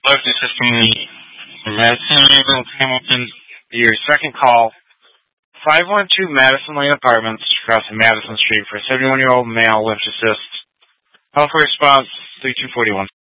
Lift assist from the Madison Neighborhood Hamilton. Your second call, 512 Madison Lane Apartments, across Madison Street, for a 71-year-old male lift assist. Call for response, 3241.